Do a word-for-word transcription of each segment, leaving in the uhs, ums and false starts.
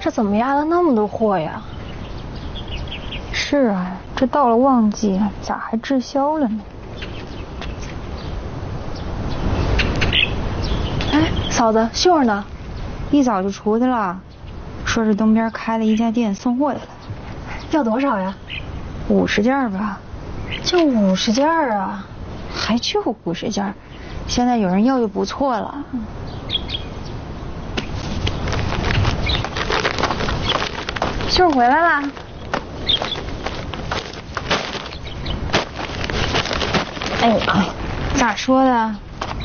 这怎么压了那么多货呀？ 是啊，这到了旺季，咋还滞销了呢？ 哎，嫂子，秀儿呢？ 一早就出去了，说是东边开了一家店，送货去了。 要多少呀？ 五十件吧。 就五十件啊？ 还就五十件，现在有人要就不错了。秀儿回来啦。哎呀，咋说的？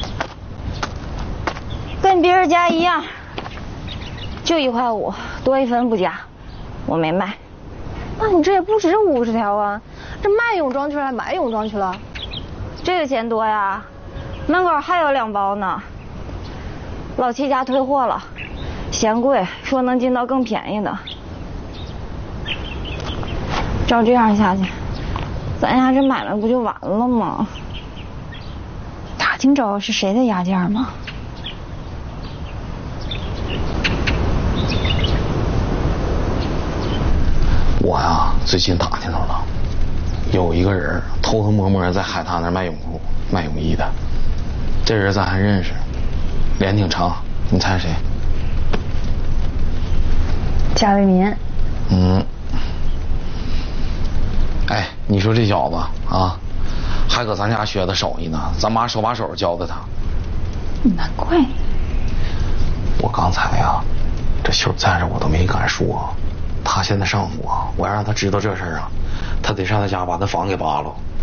跟别人家一样，就一块五，多一分不加，我没卖。 那你这也不止五十条啊，这卖泳装去了还买泳装去了？ 这个钱多呀，门口还有两包呢。老七家退货了，嫌贵，说能进到更便宜的。照这样下去，咱家这买卖不就完了吗？打听着是谁的压价吗？ 我呀，最近打听到了，有一个人偷偷摸摸在海滩那卖泳裤、卖泳衣的。这人咱还认识，脸挺长，你猜谁？ 贾伟民。 嗯。哎，你说这小子啊，还搁咱家学的手艺呢，咱妈手把手教的他。 难怪。 我刚才呀，这秀在这我都没敢说。他现在上火，我要让他知道这事儿啊，他得上他家把他房给扒了。